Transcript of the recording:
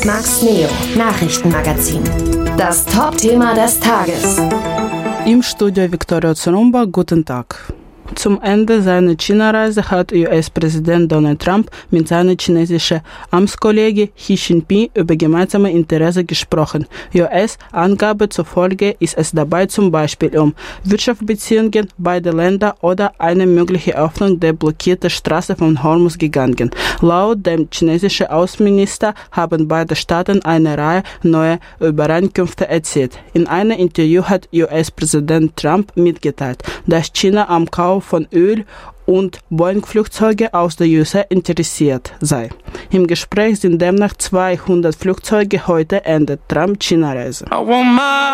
Max Neo, Nachrichtenmagazin. Das Top-Thema des Tages. Im Studio Viktoria Zorumba, guten Tag. Zum Ende seiner China-Reise hat US-Präsident Donald Trump mit seinem chinesischen Amtskollege Xi Jinping über gemeinsame Interessen gesprochen. US-Angabe zufolge ist es dabei zum Beispiel um Wirtschaftsbeziehungen beider Länder oder eine mögliche Öffnung der blockierten Straße von Hormuz gegangen. Laut dem chinesischen Außenminister haben beide Staaten eine Reihe neuer Übereinkünfte erzielt. In einem Interview hat US-Präsident Trump mitgeteilt, dass China am Kauf von Öl und Boeing-Flugzeuge aus der USA interessiert sei. Im Gespräch sind demnach 200 Flugzeuge. Heute endet Trump China-Reise.